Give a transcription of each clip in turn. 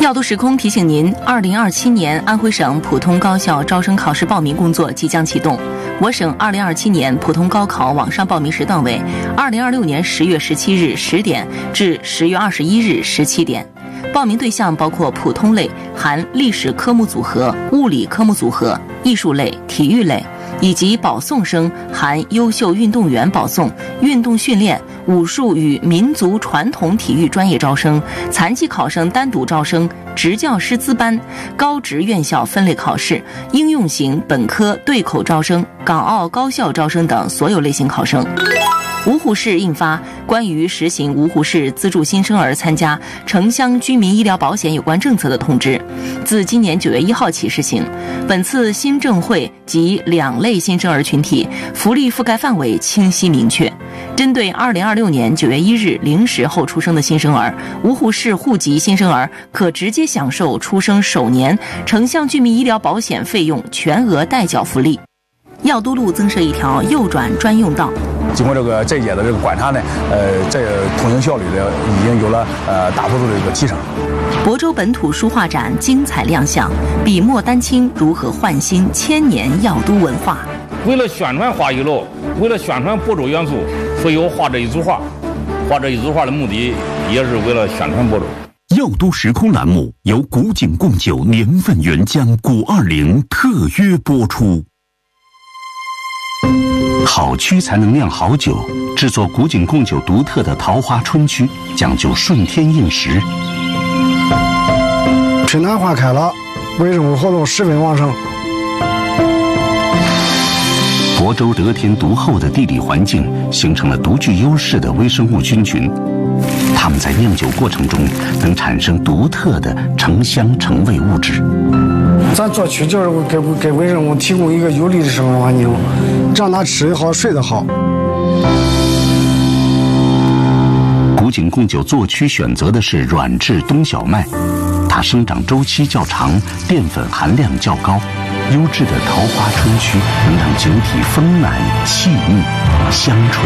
调度时空提醒您，2027年安徽省普通高校招生考试报名工作即将启动。我省2027年普通高考网上报名时段为2026年10月17日10点至10月21日17点。报名对象包括普通类含历史科目组合、物理科目组合、艺术类、体育类，以及保送生含优秀运动员保送、运动训练、武术与民族传统体育专业招生、残疾考生单独招生、职教师资班、高职院校分类考试、应用型本科对口招生、港澳高校招生等所有类型考生。芜湖市印发关于实行芜湖市资助新生儿参加城乡居民医疗保险有关政策的通知，自今年9月1号起施行。本次新政会及2类新生儿群体福利覆盖范围清晰明确。针对2026年9月1日0时后出生的新生儿，芜湖市户籍新生儿可直接享受出生首年城乡居民医疗保险费用全额代缴福利。药都路增设一条右转专用道。 经过这一届的观察呢，这通行效率呢已经有了大幅度的一个提升。 亳州本土书画展精彩亮相，笔墨丹青如何焕新千年药都文化？ 为了宣传花一楼，为了宣传亳州元素，所以我画这一组画。画这一组画的目的也是为了宣传亳州。 药都时空栏目由古井贡酒年份原浆古20特约播出。好曲才能酿好酒，制作古井贡酒独特的桃花春曲，讲究顺天应时。 春暖花开了，微生物活动十分旺盛。 亳州得天独厚的地理环境，形成了独具优势的微生物菌群，它们在酿酒过程中能产生独特的成香成味物质。 咱做曲就是给微生物提供一个有利的生活环境，让它吃得好睡得好。 古井贡酒做曲选择的是软质冬小麦，它生长周期较长，淀粉含量较高。优质的桃花春曲能让酒体丰满细腻香醇。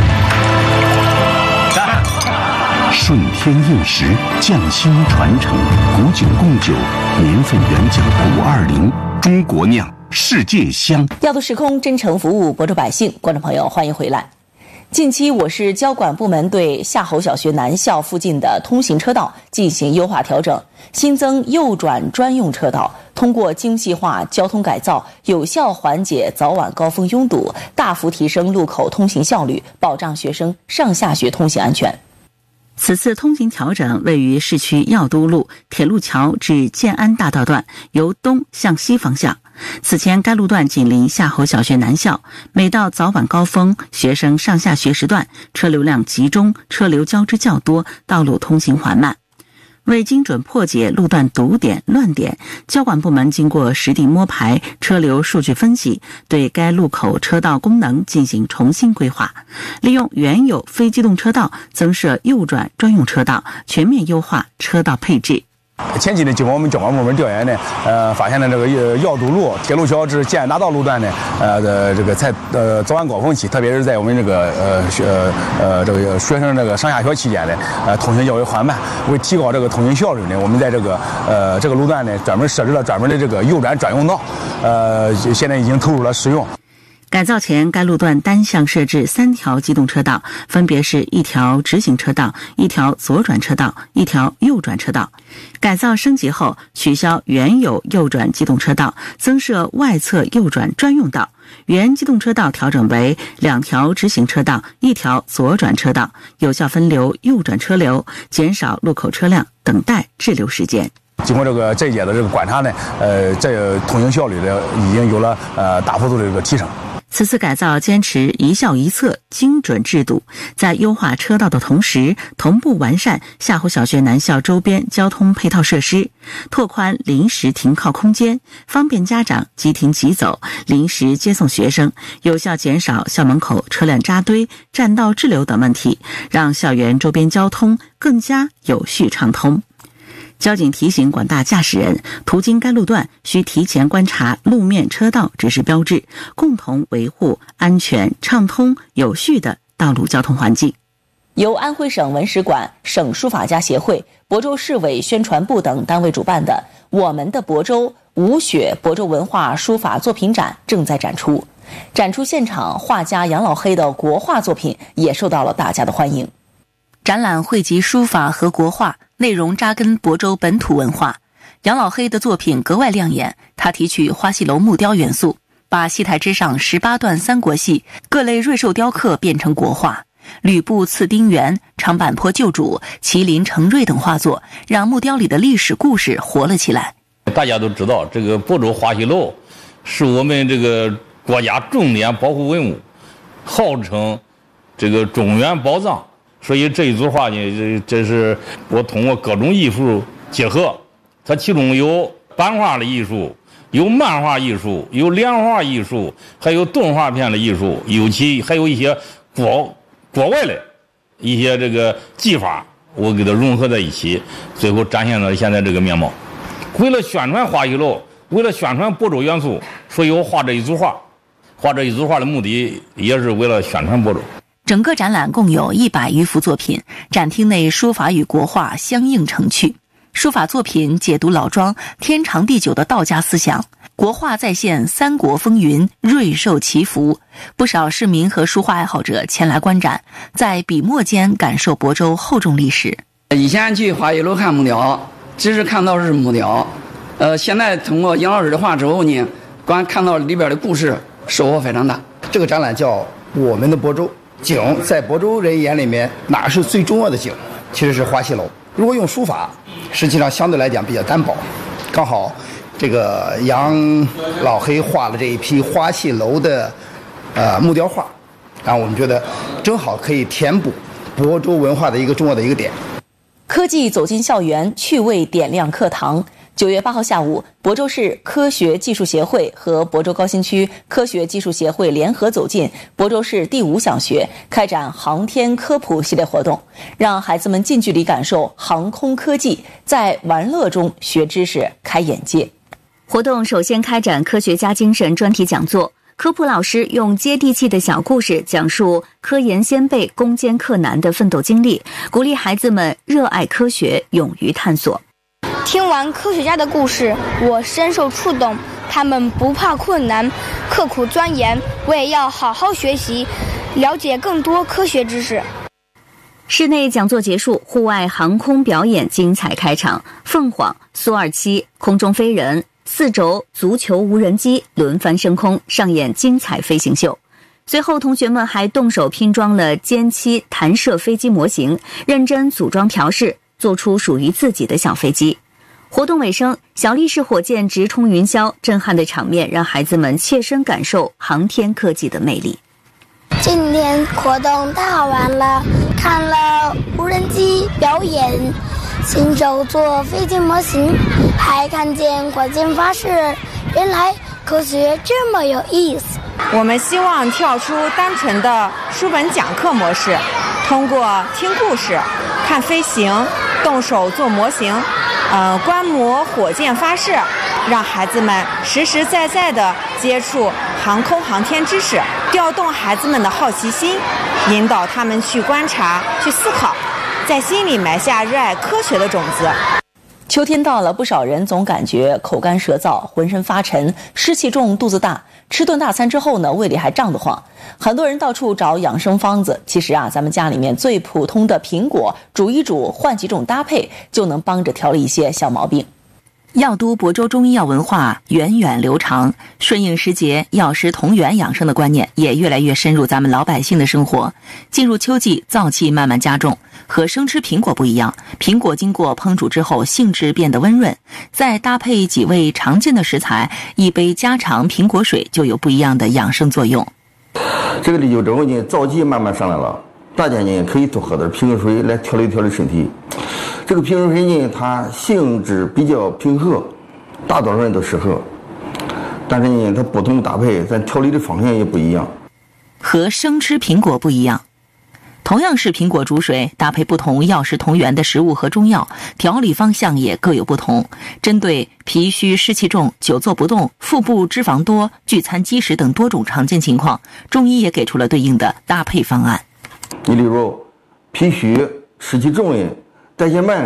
顺天应时，匠心传承，古井贡酒年份原浆古20，中国酿，世界香。 药都时空真诚服务亳州百姓，观众朋友欢迎回来。近期我市交管部门对夏侯小学南校附近的通行车道进行优化调整，新增右转专用车道，通过精细化交通改造，有效缓解早晚高峰拥堵，大幅提升路口通行效率，保障学生上下学通行安全。此次通行调整位于市区药都路铁路桥至建安大道段，由东向西方向。此前该路段紧邻夏侯小学南校，每到早晚高峰学生上下学时段，车流量集中，车流交织较多，道路通行缓慢。为精准破解路段堵点乱点，交管部门经过实地摸排、车流数据分析，对该路口车道功能进行重新规划，利用原有非机动车道增设右转专用车道，全面优化车道配置。 前期呢，经过我们交管部门调研呢，发现了这个药都路铁路桥至建安大道路段呢，这个在早晚高峰期，特别是在我们这个这个学生这个上下学期间呢，通行较为缓慢。为提高这个通行效率呢，我们在这个路段呢，专门设置了专门的这个右转专用道，现在已经投入了使用。 改造前，该路段单向设置3条机动车道，分别是1条直行车道、1条左转车道、1条右转车道。改造升级后，取消原有右转机动车道，增设外侧右转专用道。原机动车道调整为2条直行车道、1条左转车道，有效分流右转车流，减少路口车辆等待滞留时间。 经过这一届的观察呢，这通行效率呢已经有了大幅度的一个提升。 此次改造坚持一校一策精准制度，在优化车道的同时，同步完善夏侯小学南校周边交通配套设施，拓宽临时停靠空间，方便家长即停即走，临时接送学生，有效减少校门口车辆扎堆、占道滞留等问题，让校园周边交通更加有序畅通。交警提醒广大驾驶人，途经该路段需提前观察路面车道指示标志，共同维护安全、畅通、有序的道路交通环境。由安徽省文史馆、省书法家协会、 亳州市委宣传部等单位主办的“我们的亳州”无血亳州文化书法作品展正在展出。展出现场，画家杨老黑的国画作品也受到了大家的欢迎。展览汇集书法和国画，内容扎根亳州本土文化。杨老黑的作品格外亮眼，他提取花戏楼木雕元素，把戏台之上18段三国戏各类瑞兽雕刻变成国画。吕布刺丁原、长坂坡救主、麒麟成瑞等画作，让木雕里的历史故事活了起来。 大家都知道，这个亳州花戏楼是我们这个国家重点保护文物，号称这个中原宝藏。所以这一组画呢，这是我通过各种艺术结合，它其中有版画的艺术，有漫画艺术，有连画艺术，还有动画片的艺术，尤其还有一些国外的一些这个技法，我给它融合在一起，最后展现了现在这个面貌。为了宣传花戏楼，为了宣传亳州元素，所以我画这一组画。画这一组画的目的也是为了宣传亳州。 整个展览共有100余幅作品，展厅内书法与国画相映成趣。书法作品解读老庄天长地久的道家思想，国画再现三国风云、瑞兽祈福。不少市民和书画爱好者前来观展，在笔墨间感受亳州厚重历史。 以前去花戏楼看木雕，只是看到是木雕，现在通过杨老师的画之后呢，光看到里边的故事，收获非常大。 这个展览叫我们的亳州，景在亳州人眼里面哪是最重要的景？其实是花戏楼。如果用书法，实际上相对来讲比较单薄。刚好这个杨老黑画了这一批花戏楼的木雕画，然后我们觉得正好可以填补亳州文化的一个重要的一个点。 科技走进校园，趣味点亮课堂。9月8号下午，亳州市科学技术协会和亳州高新区科学技术协会联合走进亳州市第5小学，开展航天科普系列活动，让孩子们近距离感受航空科技，在玩乐中学知识、开眼界。活动首先开展科学家精神专题讲座，科普老师用接地气的小故事讲述科研先辈攻坚克难的奋斗经历，鼓励孩子们热爱科学，勇于探索。 听完科学家的故事，我深受触动，他们不怕困难，刻苦钻研，我也要好好学习，了解更多科学知识。 室内讲座结束，户外航空表演精彩开场，凤凰、苏27、空中飞人、4轴足球无人机轮番升空，上演精彩飞行秀。随后同学们还动手拼装了歼7弹射飞机模型，认真组装调试，做出属于自己的小飞机。活动尾声，小力士火箭直冲云霄，震撼的场面让孩子们切身感受航天科技的魅力。 今天活动太好玩了，看了无人机表演，新手做飞机模型，还看见火箭发射，原来科学这么有意思。 我们希望跳出单纯的书本讲课模式，通过听故事、看飞行、动手做模型，观摩火箭发射，让孩子们实实在在地接触航空航天知识，调动孩子们的好奇心，引导他们去观察、去思考，在心里埋下热爱科学的种子。 秋天到了，不少人总感觉口干舌燥，浑身发沉，湿气重，肚子大，吃顿大餐之后呢，胃里还胀得慌。很多人到处找养生方子，其实啊，咱们家里面最普通的苹果煮一煮，换几种搭配，就能帮着调理一些小毛病。药都亳州中医药文化源远流长，顺应时节，药食同源养生的观念也越来越深入咱们老百姓的生活。进入秋季，燥气慢慢加重，和生吃苹果不一样，苹果经过烹煮之后性质变得温润，再搭配几味常见的食材，一杯家常苹果水就有不一样的养生作用。 这个里头之后呢，燥气慢慢上来了，大家呢可以多喝点苹果水来调理调理身体。这个苹果水呢，它性质比较平和，大多数人都适合。但是呢，它不同搭配，咱调理的方向也不一样。 和生吃苹果不一样，同样是苹果煮水，搭配不同药食同源的食物和中药，调理方向也各有不同。针对脾虚、湿气重、久坐不动、腹部脂肪多、聚餐积食等多种常见情况，中医也给出了对应的搭配方案。 你例如脾虚、湿气重的、代谢慢的，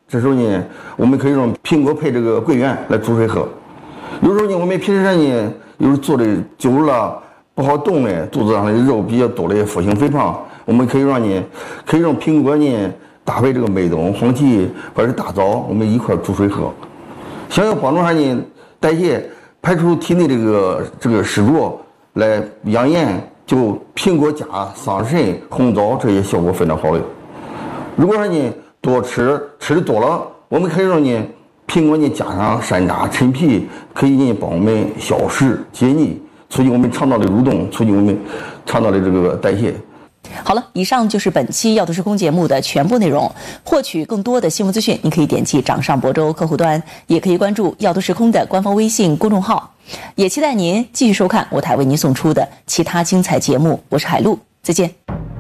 这时候呢，我们可以用苹果配这个桂圆来煮水喝。有时候呢，我们平时呢，有时候做的久了不好动的，肚子上的肉比较多的腹型肥胖，我们可以用苹果呢搭配这个梅冬、黄芪或者大枣，我们一块煮水喝，想要帮助它呢代谢，排出体内这个湿浊来养颜，就苹果加桑葚、红枣这些效果非常好的。如果说呢多吃的多了，我们可以说呢苹果呢加上山楂、陈皮，可以呢帮我们消食解腻，促进我们肠道的蠕动，促进我们肠道的这个代谢。 好了，以上就是本期《药都时空》节目的全部内容。获取更多的新闻资讯，您可以点击掌上博州客户端，也可以关注《药都时空》的官方微信公众号。也期待您继续收看我台为您送出的其他精彩节目。我是海璐，再见。